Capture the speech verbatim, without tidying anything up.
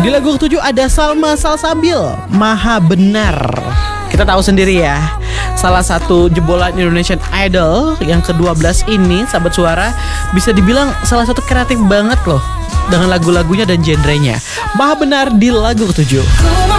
Di lagu ketujuh ada Salma Salsabil, Maha Benar. Kita tahu sendiri ya, salah satu jebolan Indonesian Idol yang kedua belas ini, sahabat suara, bisa dibilang salah satu kreatif banget loh dengan lagu-lagunya dan genrenya. Maha Benar di lagu ketujuh.